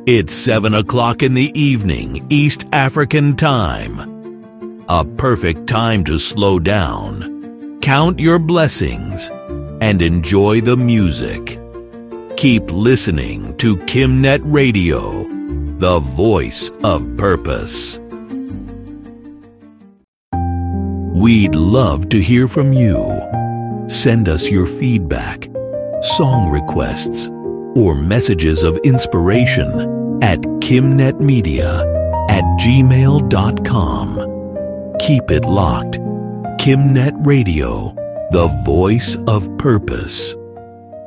It's 7 o'clock in the evening, East African time. A perfect time to slow down, count your blessings, and enjoy the music. Keep listening to KimNet Radio, the voice of purpose. We'd love to hear from you. Send us your feedback, song requests, or messages of inspiration at kimnetmedia@gmail.com. Keep it locked. KimNet Radio, the voice of purpose.